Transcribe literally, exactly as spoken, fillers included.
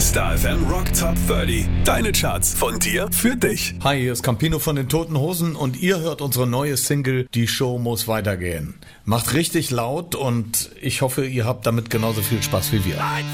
Star F M Rock Top dreißig. Deine Charts von dir für dich. Hi, hier ist Campino von den Toten Hosen und ihr hört unsere neue Single Die Show muss weitergehen. Macht richtig laut und ich hoffe, ihr habt damit genauso viel Spaß wie wir.